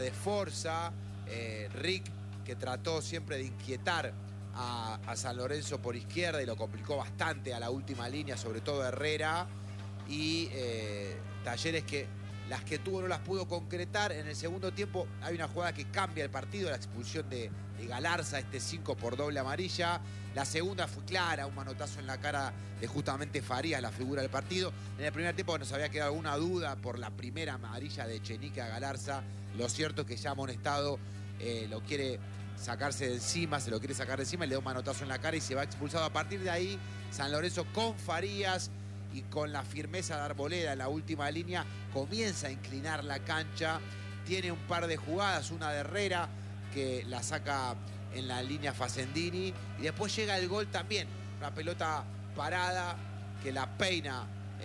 de Forza, Rick, que trató siempre de inquietar a San Lorenzo por izquierda y lo complicó bastante a la última línea, sobre todo Herrera, y Talleres que las que tuvo no las pudo concretar. En el segundo tiempo hay una jugada que cambia el partido, la expulsión de Galarza, este 5 por doble amarilla. La segunda fue clara, un manotazo en la cara de justamente Farías, la figura del partido. En el primer tiempo nos había quedado alguna duda por la primera amarilla de Echenique a Galarza. Lo cierto es que ya amonestado lo quiere sacarse de encima, se lo quiere sacar de encima, le da un manotazo en la cara y se va expulsado. A partir de ahí, San Lorenzo con Farías y con la firmeza de Arboleda en la última línea comienza a inclinar la cancha. Tiene un par de jugadas, una de Herrera que la saca en la línea Facendini, y después llega el gol también, una pelota parada que la peina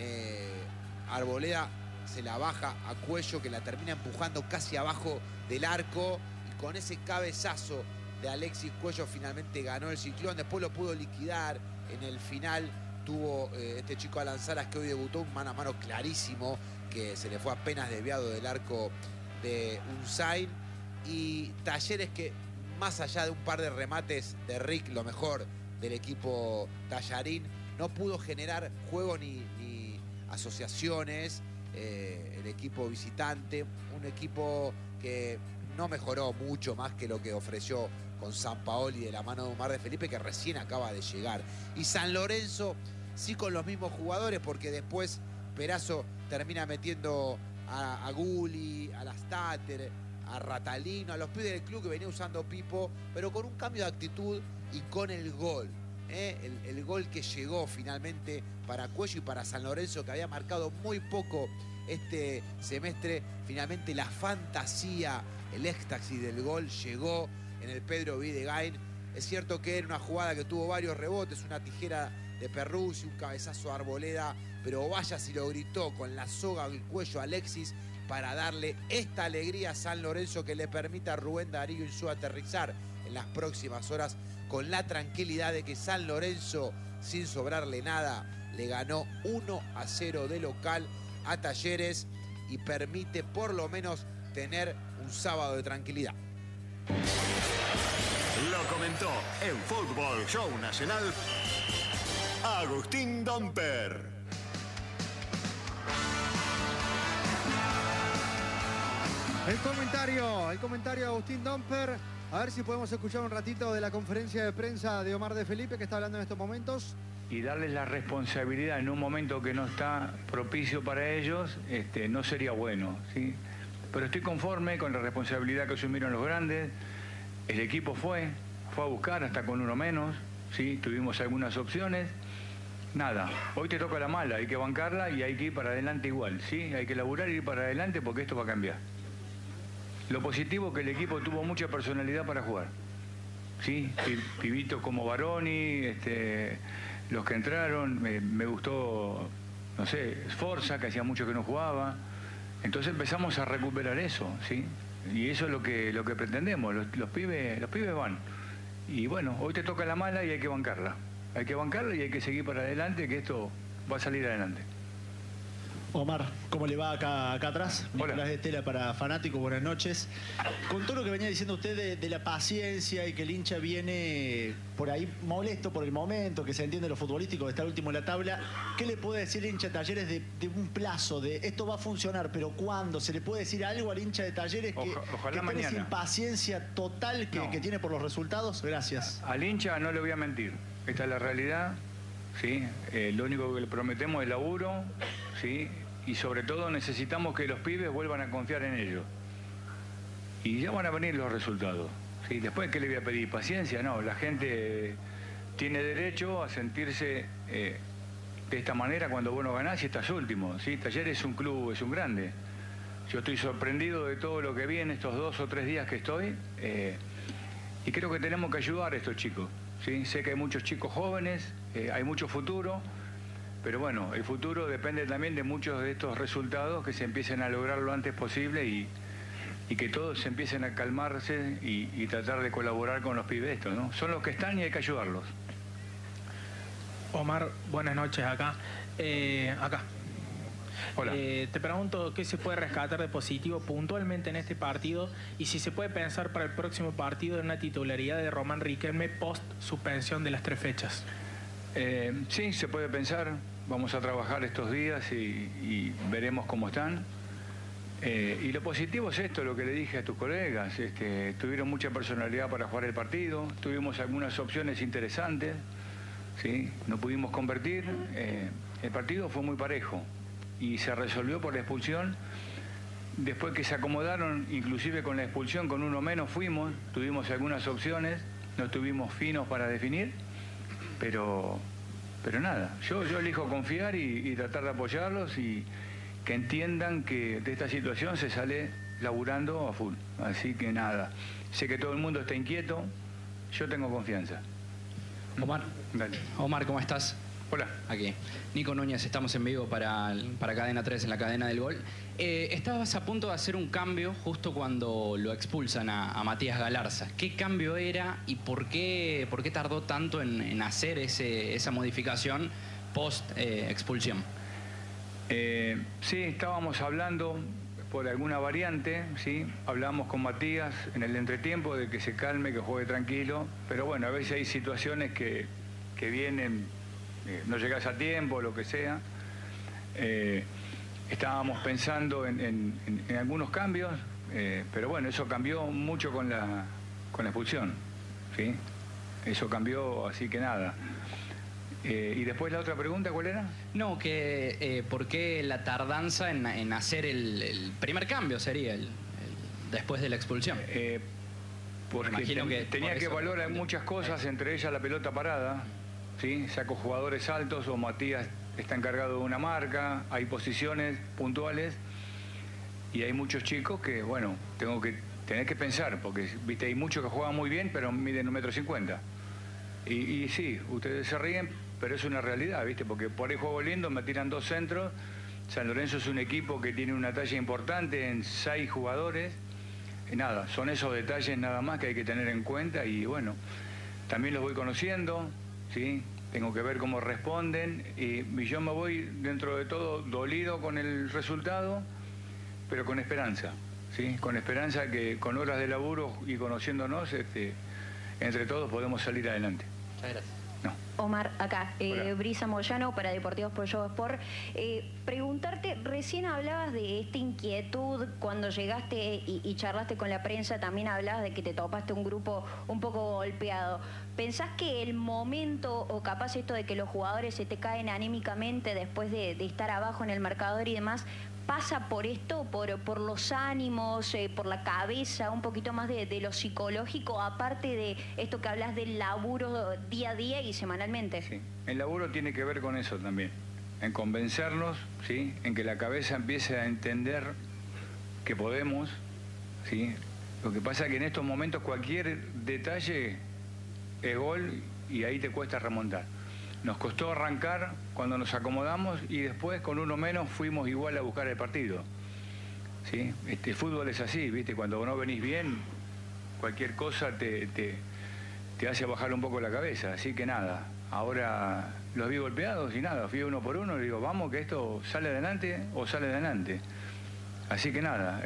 Arboleda, se la baja a Cuello, que la termina empujando casi abajo del arco, y con ese cabezazo de Alexis Cuello finalmente ganó el Ciclón. Después lo pudo liquidar en el final. Tuvo este chico Alan Salas, que hoy debutó, un mano a mano clarísimo que se le fue apenas desviado del arco de Unzain. Y Talleres que, más allá de un par de remates de Rick, lo mejor del equipo tallarín, no pudo generar juego ni asociaciones. El equipo visitante, un equipo que no mejoró mucho más que lo que ofreció con Sampaoli de la mano de Omar de Felipe, que recién acaba de llegar. Y San Lorenzo sí con los mismos jugadores, porque después Perazo termina metiendo a Gulli, a Lastater, a Ratalino, a los pibes del club que venía usando Pipo, pero con un cambio de actitud y con el gol. El gol que llegó finalmente para Cuello y para San Lorenzo, que había marcado muy poco este semestre. Finalmente la fantasía, el éxtasis del gol llegó en el Pedro Videgain. Es cierto que era una jugada que tuvo varios rebotes, una tijera de Perruzzi, un cabezazo de Arboleda, pero vaya si lo gritó con la soga al cuello a Alexis para darle esta alegría a San Lorenzo, que le permita a Rubén Darío Insúa aterrizar en las próximas horas con la tranquilidad de que San Lorenzo, sin sobrarle nada, le ganó 1-0 de local a Talleres y permite por lo menos tener un sábado de tranquilidad. Lo comentó en Fútbol Show Nacional Agustín Domper. El comentario de Agustín Domper. A ver si podemos escuchar un ratito de la conferencia de prensa de Omar de Felipe, que está hablando en estos momentos. Y darles la responsabilidad en un momento que no está propicio para ellos, no sería bueno, ¿sí? Pero estoy conforme con la responsabilidad que asumieron los grandes. El equipo fue a buscar hasta con uno menos, ¿sí? Tuvimos algunas opciones. Nada, hoy te toca la mala, hay que bancarla y hay que ir para adelante igual, ¿sí? Hay que laburar y ir para adelante porque esto va a cambiar. Lo positivo es que el equipo tuvo mucha personalidad para jugar, ¿sí? Pibitos como Baroni, los que entraron, me gustó, no sé, Forza, que hacía mucho que no jugaba. Entonces empezamos a recuperar eso, ¿sí? Y eso es lo que pretendemos, los pibes van. Y bueno, hoy te toca la mala y hay que bancarla. Hay que bancarla y hay que seguir para adelante, que esto va a salir adelante. Omar, ¿cómo le va acá atrás? Hola. Nicolás de Estela para Fanático, buenas noches. Con todo lo que venía diciendo usted de la paciencia y que el hincha viene por ahí molesto por el momento, que se entiende lo futbolístico de estar último en la tabla, ¿qué le puede decir el hincha de Talleres de un plazo, de esto va a funcionar, pero cuándo? ¿Se le puede decir algo al hincha de Talleres Ojalá que tiene mañana. esa impaciencia total que tiene por los resultados? Gracias. Al hincha no le voy a mentir, esta es la realidad, ¿sí? Lo único que le prometemos es laburo, ¿sí? Y sobre todo necesitamos que los pibes vuelvan a confiar en ellos. Y ya van a venir los resultados, ¿sí? Después, ¿qué le voy a pedir? ¿Paciencia? No, la gente tiene derecho a sentirse de esta manera cuando vos no ganás y estás último, ¿sí? Talleres es un club, es un grande. Yo estoy sorprendido de todo lo que viene estos 2 o 3 días que estoy, y creo que tenemos que ayudar a estos chicos, ¿sí? Sé que hay muchos chicos jóvenes, hay mucho futuro, pero bueno, el futuro depende también de muchos de estos resultados, que se empiecen a lograr lo antes posible y que todos se empiecen a calmarse y tratar de colaborar con los pibes estos, ¿no? Son los que están y hay que ayudarlos. Omar, buenas noches acá. Hola. Te pregunto qué se puede rescatar de positivo puntualmente en este partido y si se puede pensar para el próximo partido en una titularidad de Román Riquelme post suspensión de las 3 fechas. Sí, se puede pensar. Vamos a trabajar estos días y veremos cómo están. Y lo positivo es esto, lo que le dije a tus colegas. Tuvieron mucha personalidad para jugar el partido, tuvimos algunas opciones interesantes, ¿sí? No pudimos convertir. El partido fue muy parejo y se resolvió por la expulsión. Después que se acomodaron, inclusive con la expulsión, con uno menos fuimos, tuvimos algunas opciones, no estuvimos finos para definir, pero nada, yo elijo confiar y tratar de apoyarlos y que entiendan que de esta situación se sale laburando a full. Así que nada, sé que todo el mundo está inquieto, yo tengo confianza. Omar, Dale. Omar, ¿cómo estás? Hola. Aquí. Nico Núñez, estamos en vivo para Cadena 3 en la cadena del gol. Estabas a punto de hacer un cambio justo cuando lo expulsan a Matías Galarza. ¿Qué cambio era y por qué tardó tanto en hacer esa modificación post expulsión? Sí, estábamos hablando por alguna variante, ¿sí? Hablamos con Matías en el entretiempo de que se calme, que juegue tranquilo, pero bueno, a veces hay situaciones que vienen, no llegas a tiempo, lo que sea. Estábamos pensando en algunos cambios, pero bueno, eso cambió mucho con la expulsión, ¿sí? Eso cambió, así que nada. Y después la otra pregunta, ¿cuál era? No, que ¿por qué la tardanza en hacer el primer cambio sería después de la expulsión? Porque imagino que tenía por que eso valorar muchas cosas, entre ellas la pelota parada, ¿sí? Saco jugadores altos o Matías está encargado de una marca, hay posiciones puntuales y hay muchos chicos que, bueno, tenés que pensar, porque viste, hay muchos que juegan muy bien, pero miden 1,50 m. Y sí, ustedes se ríen, pero es una realidad, ¿viste? Porque por ahí juego lindo, me tiran 2 centros. San Lorenzo es un equipo que tiene una talla importante en 6 jugadores. Y nada, son esos detalles nada más que hay que tener en cuenta y bueno, también los voy conociendo, ¿sí? Tengo que ver cómo responden y yo me voy dentro de todo dolido con el resultado, pero con esperanza, ¿sí? Con esperanza que con horas de laburo y conociéndonos, entre todos podemos salir adelante. Muchas gracias. No. Omar, acá, Brisa Moyano para Deportivos Pollo Sport. Preguntarte, recién hablabas de esta inquietud cuando llegaste y charlaste con la prensa, también hablabas de que te topaste un grupo un poco golpeado. ¿Pensás que el momento o capaz esto de que los jugadores se te caen anímicamente después de estar abajo en el marcador y demás, pasa por esto, por los ánimos, por la cabeza, un poquito más de lo psicológico, aparte de esto que hablas del laburo día a día y semanalmente? Sí, el laburo tiene que ver con eso también, en convencernos, ¿sí? En que la cabeza empiece a entender que podemos, ¿sí? Lo que pasa es que en estos momentos cualquier detalle es gol y ahí te cuesta remontar. Nos costó arrancar cuando nos acomodamos y después con uno menos fuimos igual a buscar el partido, ¿sí? El fútbol es así, ¿viste? Cuando no venís bien, cualquier cosa te hace bajar un poco la cabeza. Así que nada, ahora los vi golpeados y nada, fui uno por uno y digo, vamos que esto sale adelante o sale adelante. Así que nada,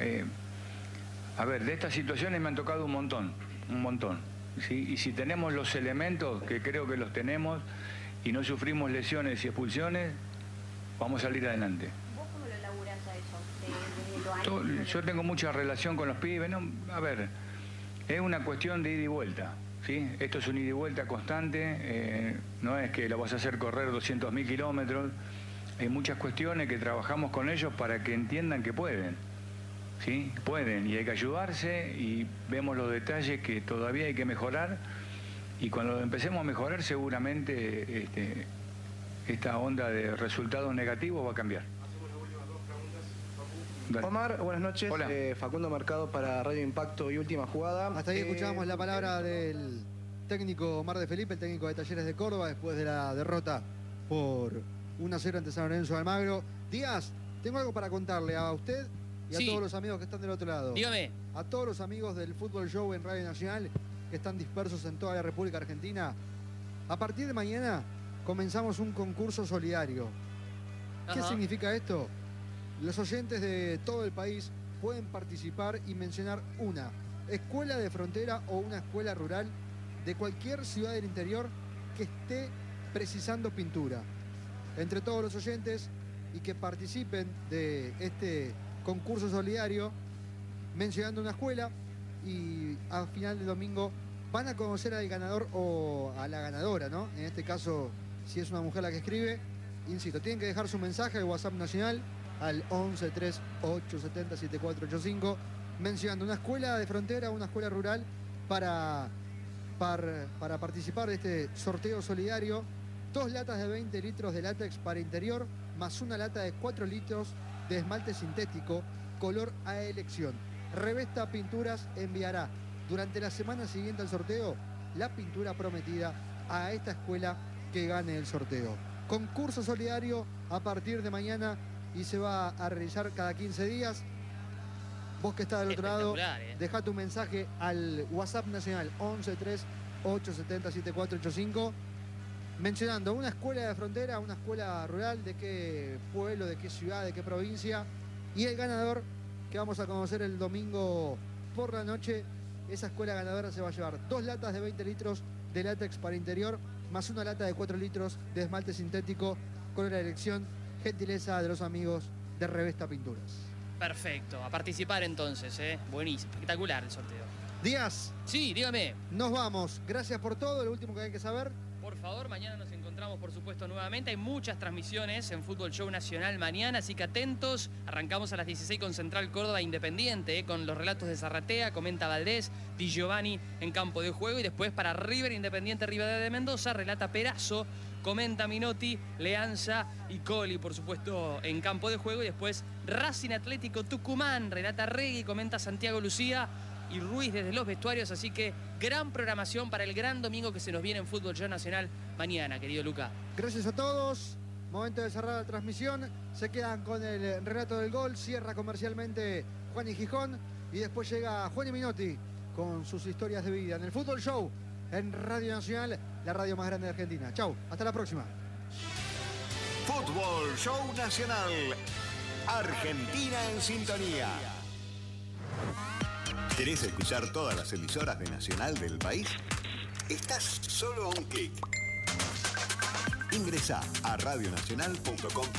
a ver, de estas situaciones me han tocado un montón, ¿sí? Y si tenemos los elementos, que creo que los tenemos, y no sufrimos lesiones y expulsiones, vamos a salir adelante. ¿Vos cómo lo laburás a eso? Desde lo Yo tengo mucha relación con los pibes, ¿no? A ver, es una cuestión de ida y vuelta, ¿sí? Esto es un ida y vuelta constante, no es que lo vas a hacer correr 200.000 kilómetros, hay muchas cuestiones que trabajamos con ellos para que entiendan que pueden, ¿sí? Pueden, y hay que ayudarse, y vemos los detalles que todavía hay que mejorar. Y cuando empecemos a mejorar, seguramente esta onda de resultados negativos va a cambiar. Hacemos las últimas 2 preguntas. Dale. Omar, buenas noches. Hola. Facundo Mercado para Radio Impacto y Última Jugada. Hasta ahí escuchábamos la palabra del técnico Omar de Felipe, el técnico de Talleres de Córdoba, después de la derrota por 1-0 ante San Lorenzo de Almagro. Díaz, tengo algo para contarle a usted y a todos los amigos que están del otro lado. Dígame. A todos los amigos del Fútbol Show en Radio Nacional, que están dispersos en toda la República Argentina. A partir de mañana comenzamos un concurso solidario. ¿Qué significa esto? Los oyentes de todo el país pueden participar y mencionar una escuela de frontera o una escuela rural de cualquier ciudad del interior que esté precisando pintura. Entre todos los oyentes y que participen de este concurso solidario, mencionando una escuela, y al final del domingo van a conocer al ganador o a la ganadora, ¿no? En este caso, si es una mujer la que escribe, insisto, tienen que dejar su mensaje al WhatsApp nacional al 11 3870 7485, mencionando una escuela de frontera o una escuela rural para participar de este sorteo solidario. 2 latas de 20 litros de látex para interior, más una lata de 4 litros de esmalte sintético, color a elección. Revesta Pinturas enviará durante la semana siguiente al sorteo la pintura prometida a esta escuela que gane el sorteo. Concurso solidario a partir de mañana y se va a realizar cada 15 días. Vos que estás del otro lado, deja tu mensaje al WhatsApp nacional 11 3870 7485, mencionando una escuela de frontera, una escuela rural, de qué pueblo, de qué ciudad, de qué provincia, y el ganador que vamos a conocer el domingo por la noche. Esa escuela ganadora se va a llevar 2 latas de 20 litros de látex para interior, más una lata de 4 litros de esmalte sintético, color a elección, gentileza de los amigos de Revesta Pinturas. Perfecto, a participar entonces, buenísimo, espectacular el sorteo. Díaz. Sí, dígame. Nos vamos, gracias por todo. Lo último que hay que saber: por favor, mañana nos encontramos, por supuesto, nuevamente. Hay muchas transmisiones en Fútbol Show Nacional mañana, así que atentos. Arrancamos a las 16 con Central Córdoba Independiente, con los relatos de Zarratea, comenta Valdés, Di Giovanni en campo de juego. Y después para River Independiente Rivadavia de Mendoza, relata Perazo, comenta Minotti, Leanza y Coli, por supuesto, en campo de juego. Y después Racing Atlético Tucumán, relata Regui, comenta Santiago Lucía y Ruiz desde los vestuarios, así que gran programación para el gran domingo que se nos viene en Fútbol Show Nacional mañana, querido Luca. Gracias a todos. Momento de cerrar la transmisión. Se quedan con el relato del gol. Cierra comercialmente Juan y Gijón. Y después llega Juan y Minotti con sus historias de vida en el Fútbol Show en Radio Nacional, la radio más grande de Argentina. Chau, hasta la próxima. Fútbol Show Nacional. Argentina en sintonía. ¿Querés escuchar todas las emisoras de Nacional del país? Estás solo a un clic. Ingresá a radionacional.com.ar.